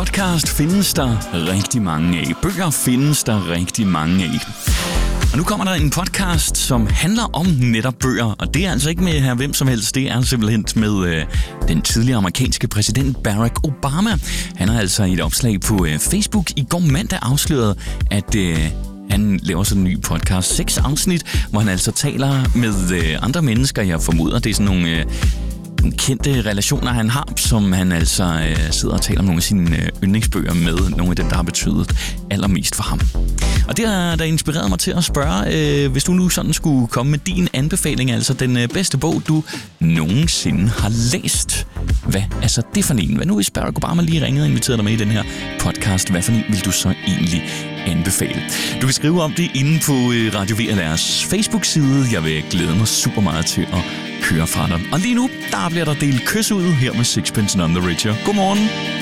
Podcast findes der rigtig mange af. Bøger findes der rigtig mange af. Og nu kommer der en podcast, som handler om netop bøger. Og det er altså ikke med her hvem som helst. Det er simpelthen med den tidligere amerikanske præsident Barack Obama. Han har altså i et opslag på Facebook i går mandag afsløret, at han laver sådan en ny podcast, 6 afsnit, hvor han altså taler med andre mennesker. Jeg formoder, det er sådan nogle kendte relationer, han har, som han altså sidder og taler om nogle af sine yndlingsbøger med, nogle af dem, der har betydet allermest for ham. Og det har da inspireret mig til at spørge, hvis du nu sådan skulle komme med din anbefaling, altså den bedste bog, du nogensinde har læst. Hvad er så det for en? Hvad nu hvis Barack Obama lige ringede og inviterede dig med i den her podcast? Hvad for en vil du så egentlig anbefale? Du kan skrive om det inde på Radio VLR's Facebook-side. Jeg vil glæde mig super meget til at høre fra dig. Og lige nu, der bliver der delt kys ud her med Sixpence None the Richer. Godmorgen.